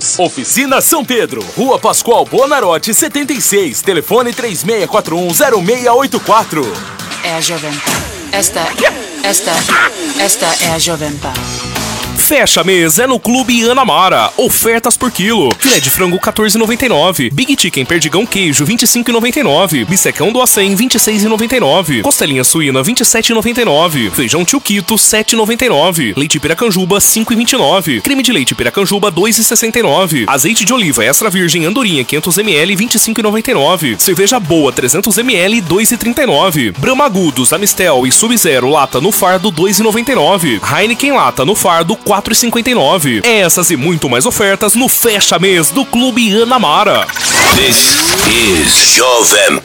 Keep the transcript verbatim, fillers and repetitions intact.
produtos. Oficina São Pedro, Rua Pascoal Bonarotti, setenta e seis. Telefone três seis quatro um zero seis oito quatro. É a Jovem Pan. Esta, esta, esta é a Jovem Pan. Fecha mês é no Clube Anamara. Ofertas por quilo. Filé de frango quatorze reais e noventa e nove centavos. Big Chicken Perdigão Queijo vinte e cinco reais e noventa e nove centavos. Bistecão do Acém vinte e seis reais e noventa e nove centavos. Costelinha suína vinte e sete reais e noventa e nove centavos. Feijão Tio Quito sete reais e noventa e nove centavos. Leite Piracanjuba cinco reais e vinte e nove centavos. Creme de leite Piracanjuba dois reais e sessenta e nove centavos. Azeite de oliva extra virgem Andorinha quinhentos mililitros vinte e cinco reais e noventa e nove centavos. Cerveja Boa trezentos mililitros dois reais e trinta e nove centavos. Brahma Agudos, Amistel e Sub-Zero lata no fardo dois reais e noventa e nove centavos. Heineken lata no fardo quatro reais e cinquenta e nove centavos. Essas e muito mais ofertas no Fecha Mês do Clube Anamara. This is Jovem